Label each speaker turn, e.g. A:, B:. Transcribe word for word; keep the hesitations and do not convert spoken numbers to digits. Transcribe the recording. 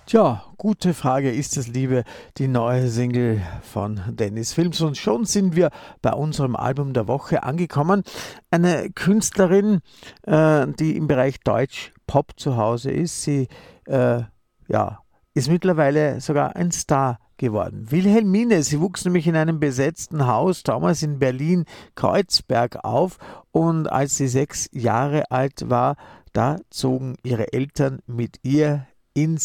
A: Tja, gute Frage. Ist das Liebe die neue Single von Dennis Films? Und schon sind wir bei unserem Album der Woche angekommen. Eine Künstlerin, äh, die im Bereich Deutsch-Pop zu Hause ist. Sie äh, ja, ist mittlerweile sogar ein Star geworden. Wilhelmine, sie wuchs nämlich in einem besetzten Haus, damals in Berlin-Kreuzberg auf. Und als sie sechs Jahre alt war, da zogen ihre Eltern mit ihr ins